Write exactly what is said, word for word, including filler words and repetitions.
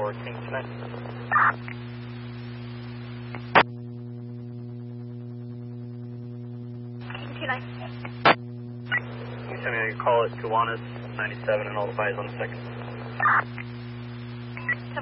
for King tonight. King two nine. Can you send me a call at Kiwanis ninety-seven and all the buyers on the second?